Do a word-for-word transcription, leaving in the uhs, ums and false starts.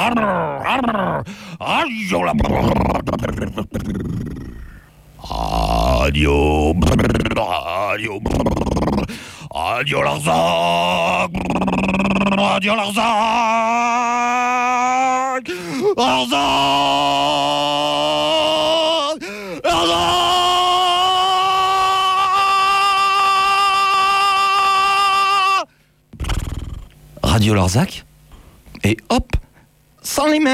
Radio. Radio. Radio Larzac. Radio Larzac. Larzac. Larzac. Radio Larzac. Et hop, sans les mains.